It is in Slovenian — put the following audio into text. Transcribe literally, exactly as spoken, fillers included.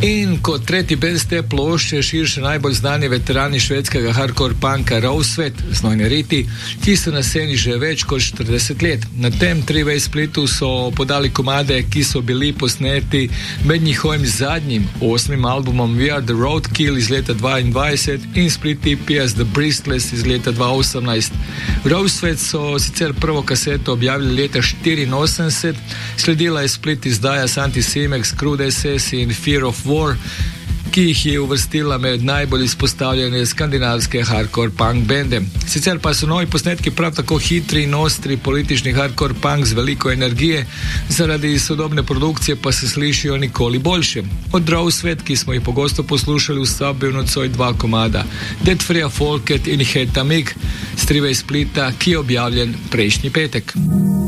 In kot tretji band te plošče širše najbolj znani veterani švedskega hardcore punka Roswed, znojni Riti, ki so na sceni že več kot štirideset let. Na tem Three-Way splitu so podali komade, ki so bili posneti med njihovim zadnjim, osmim albumom We Are The Roadkill iz leta dvaindvajset in split E P as The Breathless iz leta dva osemnajst. Roswed so sicer prvo kaseto objavili leta štiriinosemdeset, sledila je split izdaja s Anticimex, Crude S S in Fear of War, ki jih je uvrstila med najbolj izpostavljene skandinavske hardcore punk bende. Sicer pa so novi posnetki prav tako hitri in ostri politični hardcore punk z veliko energije, zaradi sodobne produkcije pa se slišijo nikoli boljše. Od Roswed, ki smo jih pogosto poslušali v sobi nocoj dva komada, Dead Freya Folket in Hetamig, s Three-Way splita, ki je objavljen prejšnji petek.